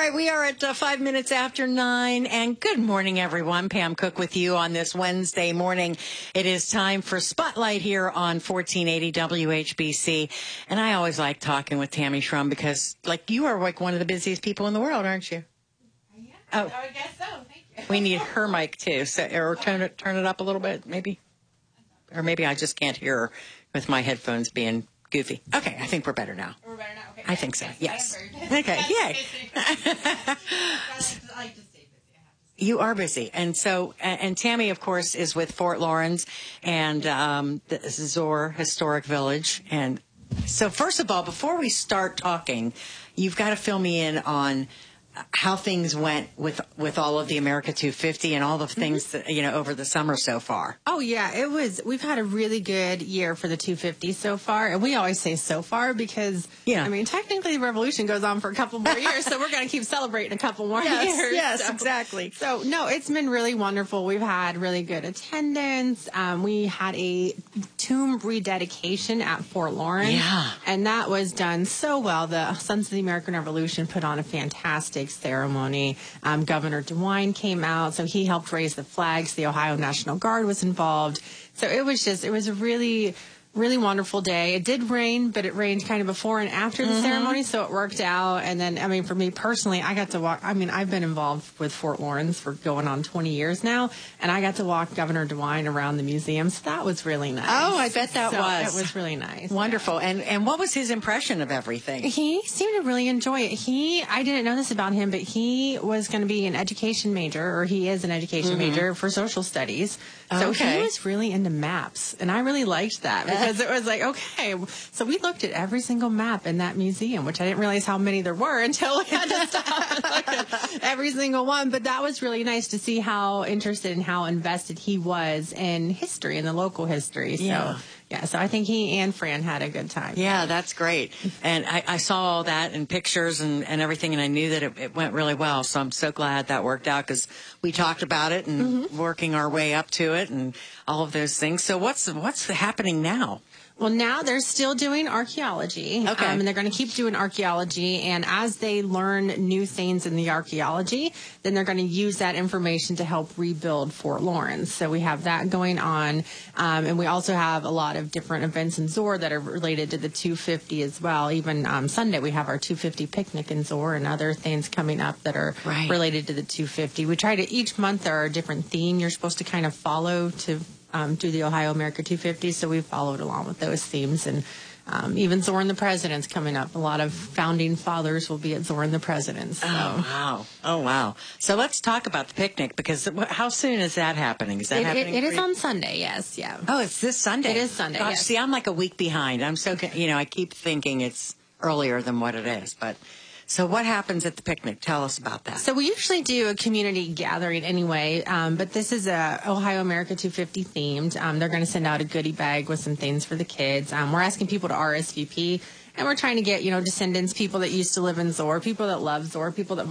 right, we are at 5 minutes after 9, and good morning, everyone. Pam Cook with you on this Wednesday morning. It is time for Spotlight here on 1480 WHBC, and I always like talking with Tammy Schrum because, you are like one of the busiest people in the world, aren't you? Yeah, Oh, I would guess so. Thank you. we need her mic too, or turn it up a little bit, maybe, or maybe I just can't hear her with my headphones being goofy. Okay, I think we're better now. We're better now. Okay. I think so. Yes. Okay. Yay. I like to stay busy. I have to say. You are busy. And so, and Tammy, of course, is with Fort Lawrence and the Zoar Historic Village. And so, first of all, before we start talking, you've got to fill me in on how things went with all of the America 250 and all the things that, over the summer so far. Oh, yeah. We've had a really good year for the 250 so far. And we always say so far because, technically the revolution goes on for a couple more years. So we're going to keep celebrating a couple more years. Yes, so, exactly. So, no, it's been really wonderful. We've had really good attendance. We had a tomb rededication at Fort Lawrence. Yeah. And that was done so well. The Sons of the American Revolution put on a fantastic ceremony. Governor DeWine came out, so he helped raise the flags. The Ohio National Guard was involved. So it was a really, really wonderful day. It did rain, but it rained kind of before and after the ceremony, so it worked out. And then, for me personally, I got to walk. I've been involved with Fort Lawrence for going on 20 years now, and I got to walk Governor DeWine around the museum, so that was really nice. Oh, I bet that was. It was really nice. Wonderful. And what was his impression of everything? He seemed to really enjoy it. I didn't know this about him, but he was going to be an education major, or he is an education major for social studies. So he was really into maps, and I really liked that because it was like, okay, so we looked at every single map in that museum, which I didn't realize how many there were until we had to stop and look at every single one. But that was really nice to see how interested and how invested he was in history, in the local history. So, so I think he and Fran had a good time. Yeah, that's great. And I saw all that in pictures and everything, and I knew that it went really well. So I'm so glad that worked out because we talked about it and working our way up to it and all of those things. So what's happening now? Well, now they're still doing archaeology, and they're going to keep doing archaeology. And as they learn new things in the archaeology, then they're going to use that information to help rebuild Fort Lawrence. So we have that going on, and we also have a lot of different events in Zoar that are related to the 250 as well. Even Sunday, we have our 250 picnic in Zoar and other things coming up that are related to the 250. We try to, each month there are a different theme you're supposed to kind of follow to do the Ohio America 250, so we followed along with those themes. And even Zoar and the President's coming up. A lot of founding fathers will be at Zoar and the President's. So. Oh, wow. So let's talk about the picnic, because how soon is that happening? Is that happening? It is on Sunday, yes, yeah. Oh, it's this Sunday? It is Sunday, Gosh, yes. See, I'm like a week behind. I'm so, I keep thinking it's earlier than what it is, but... So what happens at the picnic? Tell us about that. So we usually do a community gathering anyway, but this is a Ohio America 250 themed. They're going to send out a goodie bag with some things for the kids. We're asking people to RSVP, and we're trying to get, descendants, people that used to live in Zoar, people that love Zoar, people that